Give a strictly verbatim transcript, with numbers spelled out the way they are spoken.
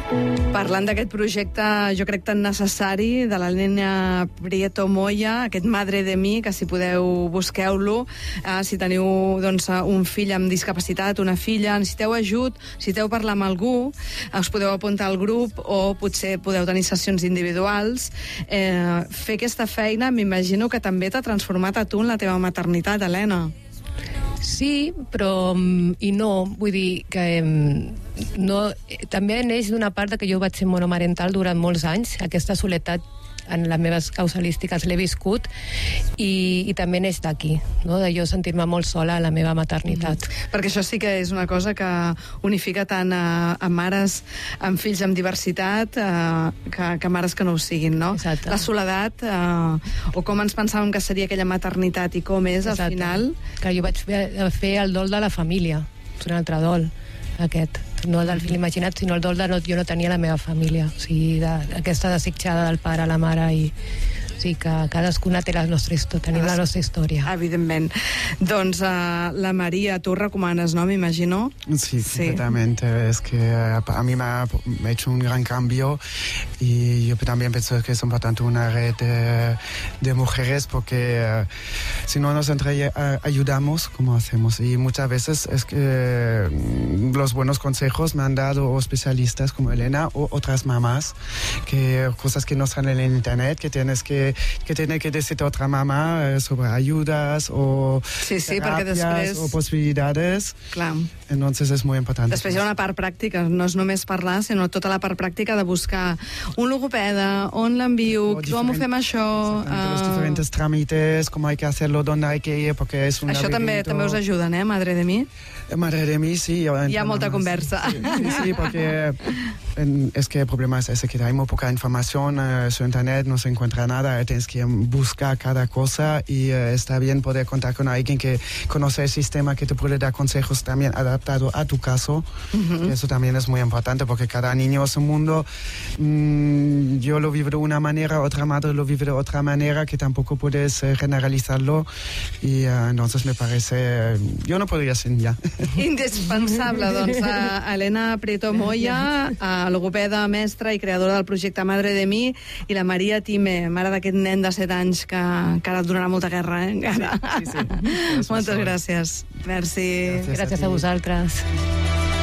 Parlant d'aquest projecte, jo crec tan necessari, de l'Elena Prieto Moya, aquest Madre de Mi, que si podeu busqueu-lo, eh, si teniu doncs, un fill amb discapacitat, una filla, necessiteu ajut, necessiteu parlar amb algú, us podeu apuntar al grup o potser podeu tenir sessions individuals. Eh, fer aquesta feina m'imagino que també t'ha transformat a tu en la teva maternitat, Elena. Sí, però i no, vull dir que no, també neix d'una part que jo vaig ser monomarental durant molts anys, aquesta soledat en les meves causalístiques l'he viscut i, i també neix d'aquí, no? De jo sentir-me molt sola a la meva maternitat. Mm-hmm. Perquè això sí que és una cosa que unifica tant a, a mares amb fills amb diversitat eh, que, que mares que no ho siguin, no? Exacte. La soledat eh, o com ens pensàvem que seria aquella maternitat i com és. Exacte. Al final. Que jo vaig fer, fer el dol de la família, és un altre dol aquest, no el del fill imaginat, sinó el dol de no, jo no tenia la meva família, o sigui, de, aquesta desitjada del pare, la mare, i o sigui que cadascuna té la nostra història, tenim la nostra història. Evidentment. Doncs uh, la Maria, tu recomanes, ¿no? Me imagino. Sí, sí, completamente. Es que a mí me ha hecho un gran cambio y yo también pienso que es importante una red de, de mujeres porque uh, si no nos entre, uh, ayudamos, como hacemos. Y muchas veces es que uh, los buenos consejos me han dado especialistas como Elena o otras mamás, que cosas que no están en el internet, que tienes que que tiene que decirte otra mamá eh, sobre ayudas o sí, sí, terapias després... o posibilidades. Clar. Entonces es muy importante. Després hi ha una part pràctica, no és només parlar, sinó tota la part pràctica de buscar un logopeda, on l'envio, com ho fem això... Uh... Los diferentes trámites, cómo hay que hacerlo, dónde hay que ir, porque es un Això també, també us ajuden, eh, Madre de Mi? Madre de Mi, sí. Hi ha molta conversa. Sí, sí, sí, porque en, es que el problema es ese, que hay muy poca información eh, sobre internet, no se encuentra nada, tienes que buscar cada cosa y eh, está bien poder contar con alguien que conoce el sistema, que te puede dar consejos también adaptados a tu caso. Uh-huh. Eso también es muy importante porque cada niño es un mundo. Mmm, yo lo vivo de una manera, otra madre lo vive de otra manera, que tampoco puedes eh, generalizarlo y eh, entonces me parece, eh, yo no podría ser ya. Indispensable, doncs, a Elena Prieto Moya, a logopeda, mestra i creadora del projecte Madre de Mi, i la Maria Time, mare d'aquest nen de set anys que encara et donarà molta guerra, eh? Encara. Sí, sí, sí. Moltes gràcies. Merci. Gràcies a, gràcies a vosaltres.